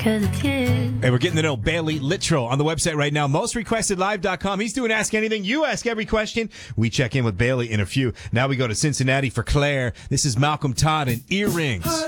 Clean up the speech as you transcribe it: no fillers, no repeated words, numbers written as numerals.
'cause it's you. Hey, we're getting to know Bailey Littrell on the website right now, mostrequestedlive.com. He's doing Ask Anything. You ask every question. We check in with Bailey in a few. Now we go to Cincinnati for Claire. This is Malcolm Todd and Earrings.